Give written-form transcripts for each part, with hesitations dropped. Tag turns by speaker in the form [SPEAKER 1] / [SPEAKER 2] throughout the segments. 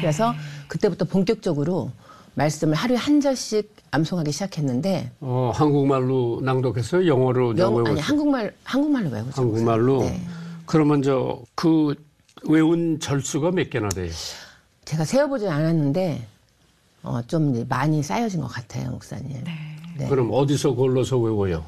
[SPEAKER 1] 그래서 그때부터 본격적으로 말씀을 하루에 한 절씩 암송하기 시작했는데.
[SPEAKER 2] 한국말로 낭독해서 영어로 외웠어요?
[SPEAKER 1] 아니, 한국말로 외우죠.
[SPEAKER 2] 한국말로?
[SPEAKER 1] 네.
[SPEAKER 2] 그러면 그 외운 절수가 몇 개나 돼요?
[SPEAKER 1] 제가 세어보진 않았는데, 좀 많이 쌓여진 것 같아요, 목사님.
[SPEAKER 2] 네. 그럼 어디서 골라서 외워요?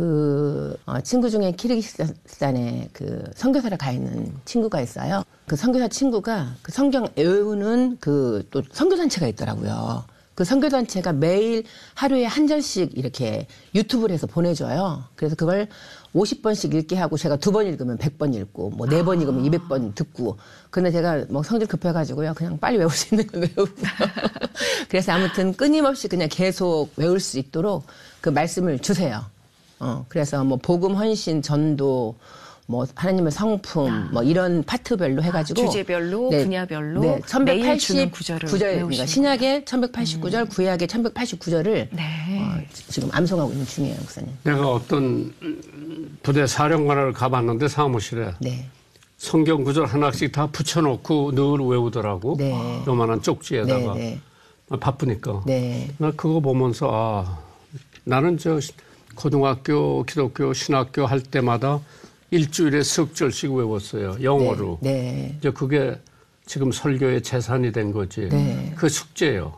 [SPEAKER 1] 친구 중에 키르기스탄에 선교사를 가 있는 친구가 있어요. 그 선교사 친구가 그 성경 외우는 또 선교단체가 있더라고요. 그 선교단체가 매일 하루에 한 절씩 이렇게 유튜브를 해서 보내줘요. 그래서 그걸 50번씩 읽게 하고 제가 2번 읽으면 100번 읽고 뭐 4번 읽으면 200번 듣고. 근데 제가 뭐 성질 급해가지고요. 그냥 빨리 외울 수 있는 걸 외우고. 그래서 아무튼 끊임없이 그냥 계속 외울 수 있도록 그 말씀을 주세요. 그래서 뭐 복음, 헌신, 전도, 뭐 하나님의 성품, 뭐 이런 파트별로 해가지고
[SPEAKER 3] 주제별로, 분야별로
[SPEAKER 1] 네,
[SPEAKER 3] 매일 주는 구절을
[SPEAKER 1] 그러니까 신약의 1189절, 구약의 1189절을 지금 암송하고 있는 중이에요, 목사님.
[SPEAKER 2] 내가 어떤 부대 사령관을 가봤는데 사무실에 성경 구절 하나씩 다 붙여놓고 늘 외우더라고. 요만한 쪽지에다가. 바쁘니까. 나 그거 보면서 나는 고등학교 기독교 신학교 할 때마다 일주일에 석 절씩 외웠어요. 영어로. 이제 그게 지금 설교의 재산이 된 거지. 그 숙제예요.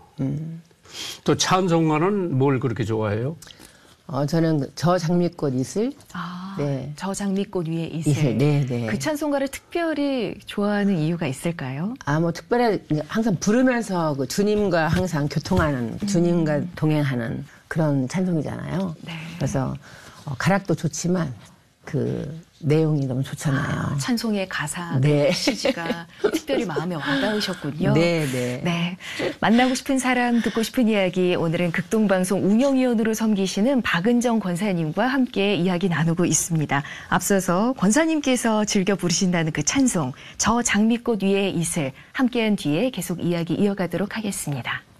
[SPEAKER 2] 또 찬송가는 뭘 그렇게 좋아해요?
[SPEAKER 1] 저는 저 장미꽃 이슬.
[SPEAKER 3] 저 장미꽃 위에 이슬. 그 찬송가를 특별히 좋아하는 이유가 있을까요?
[SPEAKER 1] 뭐 특별히 항상 부르면서 주님과 항상 교통하는, 주님과 동행하는 그런 찬송이잖아요. 그래서 가락도 좋지만 내용이 너무 좋잖아요.
[SPEAKER 3] 찬송의 가사, 시지가 특별히 마음에 와닿으셨군요. 네. 만나고 싶은 사람, 듣고 싶은 이야기. 오늘은 극동방송 운영위원으로 섬기시는 박은정 권사님과 함께 이야기 나누고 있습니다. 앞서서 권사님께서 즐겨 부르신다는 그 찬송, 저 장미꽃 위에 이슬, 함께한 뒤에 계속 이야기 이어가도록 하겠습니다.